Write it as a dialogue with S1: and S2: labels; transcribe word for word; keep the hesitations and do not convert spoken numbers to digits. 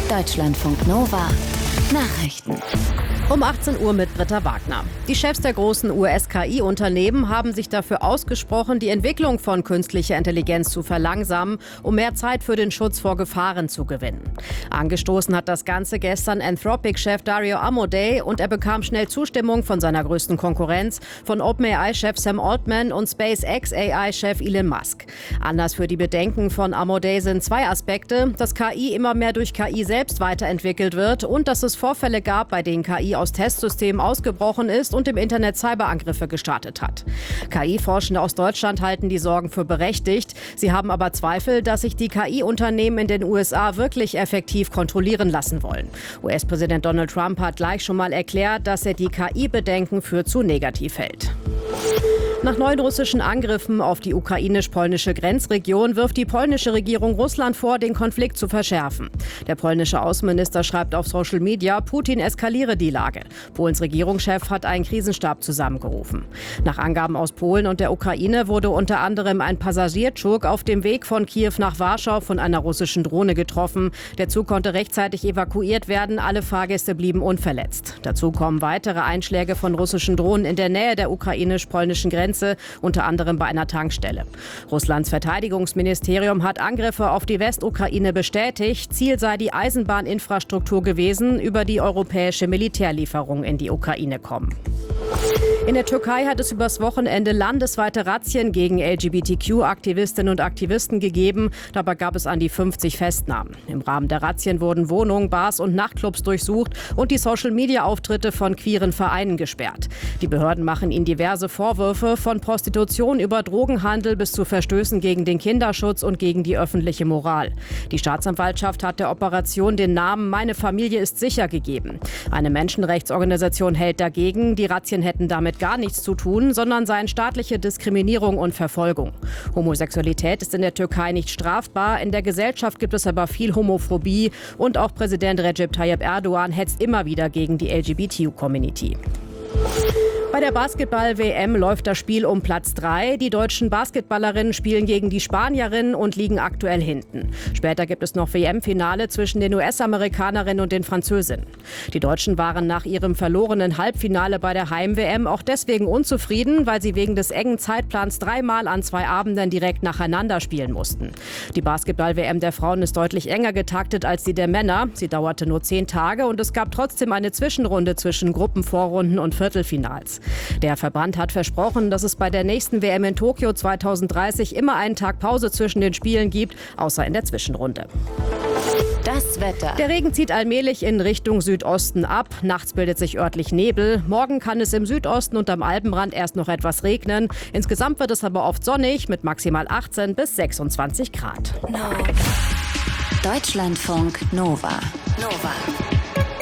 S1: Deutschlandfunk Nova Nachrichten.
S2: Um achtzehn Uhr mit Britta Wagner. Die Chefs der großen U S-K I-Unternehmen haben sich dafür ausgesprochen, die Entwicklung von künstlicher Intelligenz zu verlangsamen, um mehr Zeit für den Schutz vor Gefahren zu gewinnen. Angestoßen hat das Ganze gestern Anthropic-Chef Dario Amodei und er bekam schnell Zustimmung von seiner größten Konkurrenz, von OpenAI-Chef Sam Altman und SpaceX-A I-Chef Elon Musk. Anlass für die Bedenken von Amodei sind zwei Aspekte, dass K I immer mehr durch K I selbst weiterentwickelt wird und dass es Vorfälle gab, bei denen K I aus Testsystemen ausgebrochen ist und im Internet Cyberangriffe gestartet hat. K I-Forschende aus Deutschland halten die Sorgen für berechtigt. Sie haben aber Zweifel, dass sich die K I-Unternehmen in den U S A wirklich effektiv kontrollieren lassen wollen. U S-Präsident Donald Trump hat gleich schon mal erklärt, dass er die K I-Bedenken für zu negativ hält. Nach neuen russischen Angriffen auf die ukrainisch-polnische Grenzregion wirft die polnische Regierung Russland vor, den Konflikt zu verschärfen. Der polnische Außenminister schreibt auf Social Media, Putin eskaliere die Lage. Polens Regierungschef hat einen Krisenstab zusammengerufen. Nach Angaben aus Polen und der Ukraine wurde unter anderem ein Passagierzug auf dem Weg von Kiew nach Warschau von einer russischen Drohne getroffen. Der Zug konnte rechtzeitig evakuiert werden, alle Fahrgäste blieben unverletzt. Dazu kommen weitere Einschläge von russischen Drohnen in der Nähe der ukrainisch-polnischen Grenze, unter anderem bei einer Tankstelle. Russlands Verteidigungsministerium hat Angriffe auf die Westukraine bestätigt. Ziel sei die Eisenbahninfrastruktur gewesen, über die europäische Militärlieferungen in die Ukraine kommen. In der Türkei hat es übers Wochenende landesweite Razzien gegen L G B T Q-Aktivistinnen und Aktivisten gegeben. Dabei gab es an die fünfzig Festnahmen. Im Rahmen der Razzien wurden Wohnungen, Bars und Nachtclubs durchsucht und die Social-Media-Auftritte von queeren Vereinen gesperrt. Die Behörden machen ihnen diverse Vorwürfe, von Prostitution über Drogenhandel bis zu Verstößen gegen den Kinderschutz und gegen die öffentliche Moral. Die Staatsanwaltschaft hat der Operation den Namen Meine Familie ist sicher gegeben. Eine Menschenrechtsorganisation hält dagegen, die Razzien hätten damit gar nichts zu tun, sondern seien staatliche Diskriminierung und Verfolgung. Homosexualität ist in der Türkei nicht strafbar, in der Gesellschaft gibt es aber viel Homophobie und auch Präsident Recep Tayyip Erdogan hetzt immer wieder gegen die L G B T Q-Community. Bei der Basketball-W M läuft das Spiel um Platz drei. Die deutschen Basketballerinnen spielen gegen die Spanierinnen und liegen aktuell hinten. Später gibt es noch W M-Finale zwischen den U S-Amerikanerinnen und den Französinnen. Die Deutschen waren nach ihrem verlorenen Halbfinale bei der Heim-W M auch deswegen unzufrieden, weil sie wegen des engen Zeitplans dreimal an zwei Abenden direkt nacheinander spielen mussten. Die Basketball-W M der Frauen ist deutlich enger getaktet als die der Männer. Sie dauerte nur zehn Tage und es gab trotzdem eine Zwischenrunde zwischen Gruppenvorrunden und Viertelfinals. Der Verband hat versprochen, dass es bei der nächsten W M in Tokio zweitausenddreißig immer einen Tag Pause zwischen den Spielen gibt, außer in der Zwischenrunde.
S1: Das Wetter.
S2: Der Regen zieht allmählich in Richtung Südosten ab. Nachts bildet sich örtlich Nebel. Morgen kann es im Südosten und am Alpenrand erst noch etwas regnen. Insgesamt wird es aber oft sonnig mit maximal achtzehn bis sechsundzwanzig Grad.
S1: No. Deutschlandfunk Nova. Nova.